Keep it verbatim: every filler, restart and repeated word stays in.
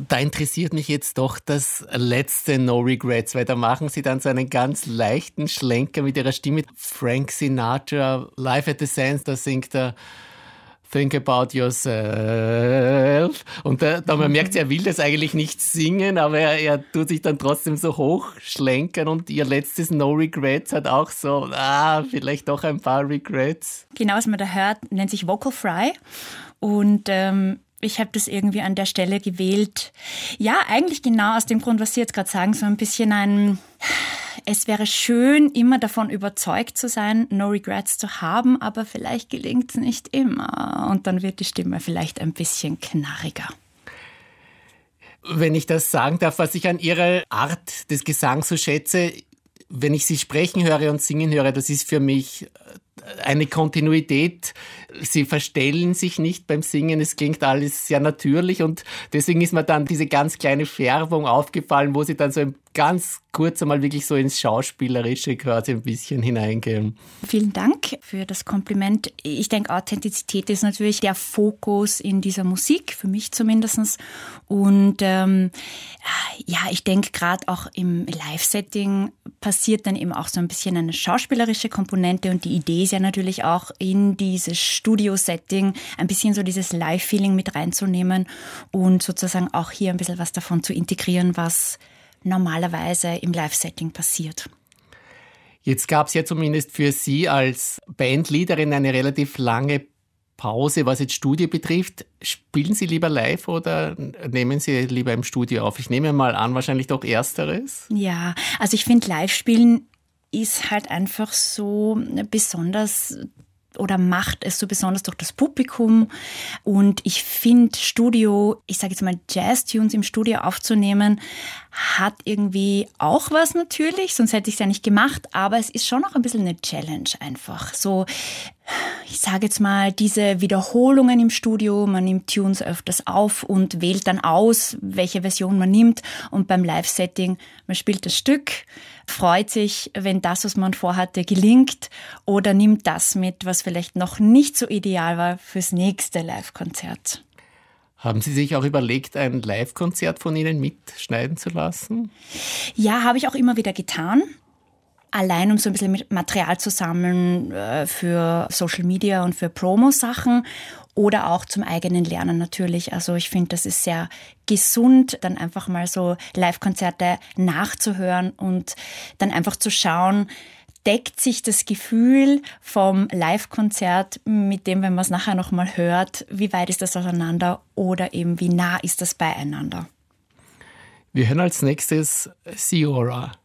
Da interessiert mich jetzt doch das letzte No Regrets, weil da machen Sie dann so einen ganz leichten Schlenker mit Ihrer Stimme. Frank Sinatra, Live at the Sands, da singt er Think about yourself. Und da, da man merkt, er will das eigentlich nicht singen, aber er, er tut sich dann trotzdem so hochschlenkern. Und Ihr letztes No Regrets hat auch so, ah, vielleicht doch ein paar Regrets. Genau, was man da hört, nennt sich Vocal Fry. Und ähm, ich habe das irgendwie an der Stelle gewählt. Ja, eigentlich genau aus dem Grund, was Sie jetzt gerade sagen, so ein bisschen ein... Es wäre schön, immer davon überzeugt zu sein, No Regrets zu haben, aber vielleicht gelingt es nicht immer. Und dann wird die Stimme vielleicht ein bisschen knarriger. Wenn ich das sagen darf, was ich an Ihrer Art des Gesangs so schätze, wenn ich Sie sprechen höre und singen höre, das ist für mich eine Kontinuität. Sie verstellen sich nicht beim Singen, es klingt alles sehr natürlich und deswegen ist mir dann diese ganz kleine Färbung aufgefallen, wo Sie dann so ganz kurz einmal wirklich so ins Schauspielerische quasi ein bisschen hineingehen. Vielen Dank für das Kompliment. Ich denke, Authentizität ist natürlich der Fokus in dieser Musik, für mich zumindest. Und ähm, ja, ich denke, gerade auch im Live-Setting passiert dann eben auch so ein bisschen eine schauspielerische Komponente und die Idee ist ja natürlich auch in dieses Studio-Setting ein bisschen so dieses Live-Feeling mit reinzunehmen und sozusagen auch hier ein bisschen was davon zu integrieren, was normalerweise im Live-Setting passiert. Jetzt gab es ja zumindest für Sie als Bandleaderin eine relativ lange Pause, was jetzt Studio betrifft. Spielen Sie lieber live oder nehmen Sie lieber im Studio auf? Ich nehme mal an, wahrscheinlich doch Ersteres. Ja, also ich finde, Live-Spielen ist halt einfach so besonders oder macht es so besonders durch das Publikum. Und ich finde Studio, ich sage jetzt mal Jazz-Tunes im Studio aufzunehmen, hat irgendwie auch was natürlich, sonst hätte ich es ja nicht gemacht, aber es ist schon auch ein bisschen eine Challenge einfach. So, ich sage jetzt mal, diese Wiederholungen im Studio, man nimmt Tunes öfters auf und wählt dann aus, welche Version man nimmt. Und beim Live-Setting, man spielt das Stück, freut sich, wenn das, was man vorhatte, gelingt oder nimmt das mit, was vielleicht noch nicht so ideal war fürs nächste Live-Konzert. Haben Sie sich auch überlegt, ein Live-Konzert von Ihnen mitschneiden zu lassen? Ja, habe ich auch immer wieder getan. Allein um so ein bisschen Material zu sammeln für Social Media und für Promo-Sachen oder auch zum eigenen Lernen natürlich. Also ich finde, das ist sehr gesund, dann einfach mal so Live-Konzerte nachzuhören und dann einfach zu schauen, deckt sich das Gefühl vom Live-Konzert mit dem, wenn man es nachher nochmal hört, wie weit ist das auseinander oder eben wie nah ist das beieinander. Wir hören als nächstes Ciora.